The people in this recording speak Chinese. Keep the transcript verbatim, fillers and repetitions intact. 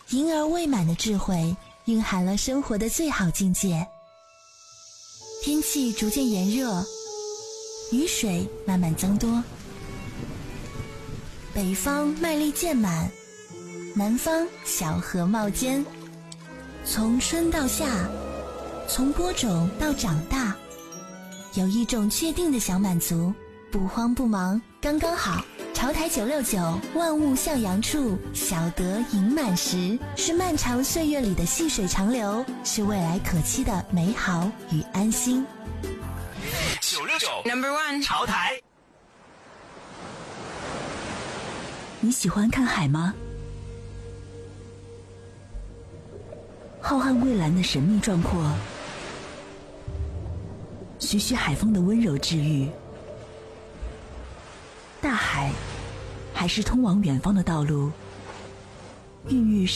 婴儿未满的智慧蕴含了生活的最好境界。天气逐渐炎热，雨水慢慢增多，北方麦粒渐满，南方小荷冒尖。从春到夏，从播种到长大，有一种确定的小满足，不慌不忙，刚刚好。潮台九六九，万物向阳处，小得盈满时，是漫长岁月里的细水长流，是未来可期的美好与安心。 九六九 Number One 潮台。 你喜欢看海吗？浩瀚蔚蓝的神秘壮阔，徐徐海风的温柔治愈。大海还是通往远方的道路，孕育